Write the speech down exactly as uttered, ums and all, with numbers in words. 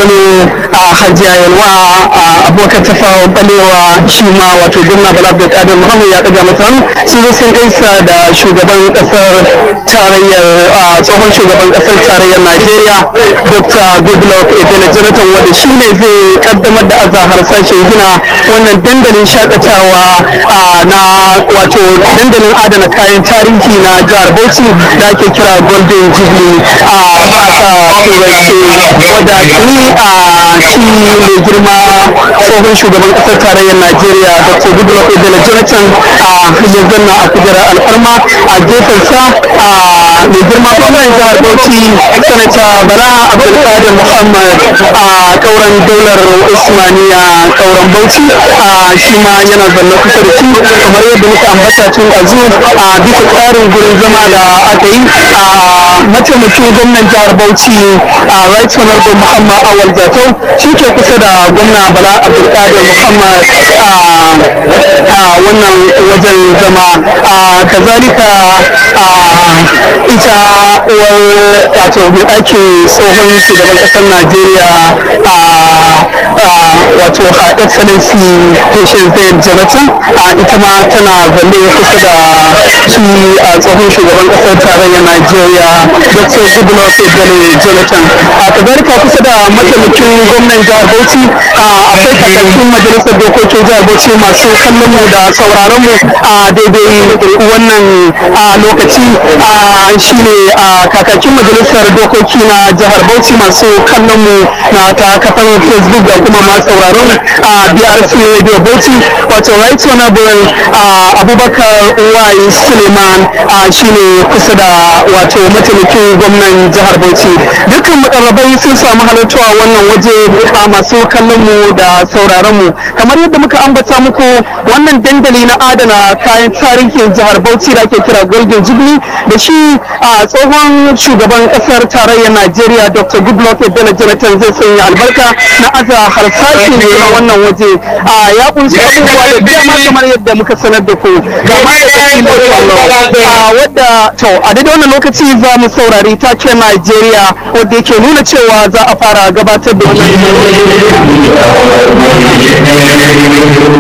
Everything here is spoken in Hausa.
Kano a Hajiya Yalwa a abokan tafawa balewa shi ma wato gwamna Bala Abdulkadir Muhammad ya ɗaga masa hannu sun zo sun gaisa da shugaban ƙasar tarayyar tsohon shugaban ƙasar tarayyar Najeriya Dr. Goodluck Ebele Jonathan wanda shi ne zai kaddamar da azahar sashen gina wannan dandalin shakatawa na wato dandalin adana kayan tarihi na jihar Bauchi da ake kira Golden Jubilee a turanci wadda tuni a shi mai girma tsohon shugaban ƙasar tarayyar Najeriya Dr. Goodluck Ebele Jonathan a ya zanna a kujerar alfarma a gefensa a mai girma gwamnan jihar Bauchi sanata Bala Abdulkadir Muhammad a kauran daular Usmaniya kauran Bauchi a shi ma yana zanne kusa da shi kamar yadda muka ambata tun ɗazu a bisa tsarin gurin zama da aka yi a mataimakin gwamnan jihar Bauchi a Right Honorable Muhammad Awal Jatau shi ke kusa da gwamna Bala Abdulkadir Muhammad a wannan wajen zama a kazalika a ita uwar wato mai ɗakin tsohon shugaban ƙasar Najeriya a wato Her Excellency Patience Zayed Jonathan a ita ma tana zalle kusa da shi a tsohon shugaban ƙasar tarayyar Najeriya Doctor Goodluck Ebele Jonathan a kazalika kusa da mataimakin gwamnan jihar Bauchi akwai kakakin majalisar dokokin jihar Bauchi masu kallon mu da sauraron mu a daidai wannan lokaci shi ne kakakin majalisar dokoki na jihar Bauchi masu kallon mu na ta kafar Facebook da kuma masu sauraron a B R C Radio Bauchi wato Right Honorable Abubakar Uwai Suleiman shi ne kusa da wato mataimakin gwamnan jihar Bauchi dukkan makarrabai sun samu halartuwa wannan waje a masu kallon mu da sauraron mu kamar yadda muka ambata muku wannan dandali na adana kayan tarihin jihar Bauchi da ake kira Golden Jubilee da shi a tsohon shugaban kasar tarayyar Najeriya Doctor Goodluck Ebele Jonathan zai sanya albarka na aza harsashi ne na wannan waje a ya kunshi abubuwa da dama kamar yadda muka sanar da ku ga ma da a wadda to a daidai wannan lokaci za mu saurari take Najeriya wadda yake nuna cewa za a fara gabatar da wannan